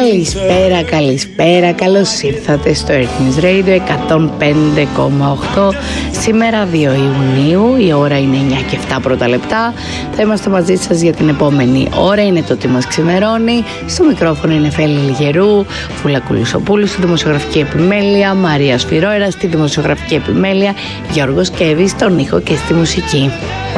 Καλησπέρα, καλώς ήρθατε στο Earth Radio 105,8. Σήμερα 2 Ιουνίου, η ώρα είναι 9 και 7 πρώτα λεπτά. Θα είμαστε μαζί σας για την επόμενη ώρα, είναι το τι μας ξημερώνει. Στο μικρόφωνο είναι Φέλη Λιγερού, Φούλα Κουλουσοπούλου, στη δημοσιογραφική επιμέλεια, Μαρία Σφυρόερα, στη δημοσιογραφική επιμέλεια, Γιώργος Κέβης, στον ήχο και στη μουσική.